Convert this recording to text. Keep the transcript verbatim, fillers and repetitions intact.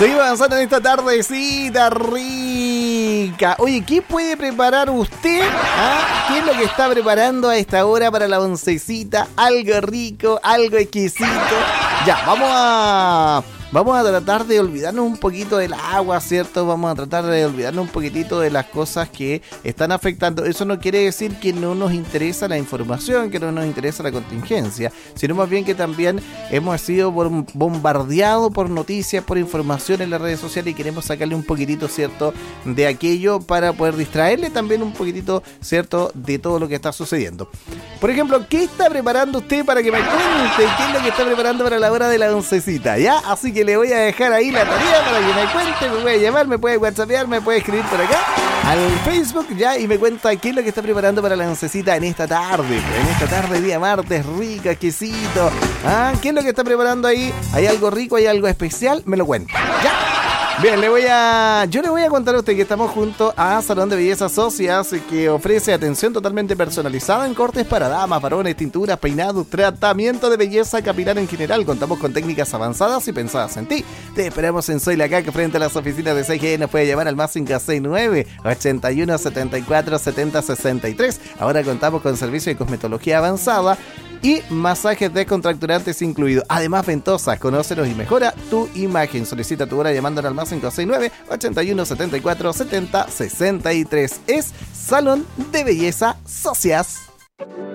Seguimos avanzando en esta tardecita rica. Oye, ¿qué puede preparar usted? ¿Ah? ¿Qué es lo que está preparando a esta hora para la oncecita? Algo rico, algo exquisito. Ya, vamos a... Vamos a tratar de olvidarnos un poquito del agua, ¿cierto? Vamos a tratar de olvidarnos un poquitito de las cosas que están afectando. Eso no quiere decir que no nos interesa la información, que no nos interesa la contingencia, sino más bien que también hemos sido bombardeados por noticias, por información en las redes sociales y queremos sacarle un poquitito, ¿cierto?, de aquello para poder distraerle también un poquitito, ¿cierto?, de todo lo que está sucediendo. Por ejemplo, ¿qué está preparando usted para que me cuente? ¿Qué es lo que está preparando para la hora de la oncecita? ¿Ya? Así que le voy a dejar ahí la tarea para que me cuente, me puede llamar, me puede whatsappear, me puede escribir por acá al Facebook, ya, y me cuenta qué es lo que está preparando para la oncecita en esta tarde, en esta tarde, día martes, rica, exquisito. ¿Ah? ¿Qué es lo que está preparando ahí? ¿Hay algo rico, hay algo especial? Me lo cuenta, ¿ya? Bien, le voy a, yo le voy a contar a usted que estamos junto a Salón de Belleza Socias, que ofrece atención totalmente personalizada en cortes para damas, varones, tinturas, peinados, tratamiento de belleza capilar en general. Contamos con técnicas avanzadas y pensadas en ti. Te esperamos en Soy La Caca, frente a las oficinas de C G E. Nos puede llamar al más cinco seis nueve, ochenta y uno, setenta y cuatro, setenta, sesenta y tres. Ahora contamos con servicio de cosmetología avanzada y masajes descontracturantes incluidos. Además, ventosas, conócelos y mejora tu imagen. Solicita tu hora llamándonos al más cinco seis nueve, ochenta y uno, setenta y cuatro, setenta, sesenta y tres. Es Salón de Belleza Socias.